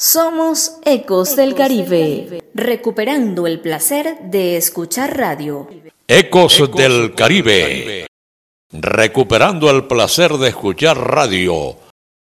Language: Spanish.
Somos Ecos del Caribe, recuperando el placer de escuchar radio. Ecos del Caribe, recuperando el placer de escuchar radio.